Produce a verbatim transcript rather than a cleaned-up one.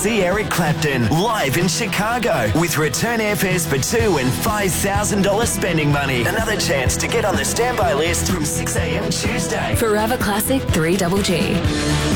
see Eric Clapton live in Chicago with return airfares for two and five thousand dollars spending money. Another chance to get on the standby list from six a.m. Tuesday. Forever Classic three G G.